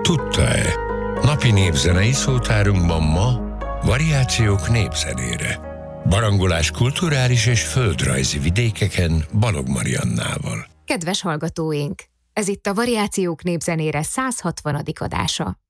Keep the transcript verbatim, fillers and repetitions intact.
Tudta-e? Napi népzenei szótárunkban ma variációk népzenére. Barangolás kulturális és földrajzi vidékeken Balog Mariannával. Kedves hallgatóink! Ez itt a Variációk népzenére száz hatvanadik adása.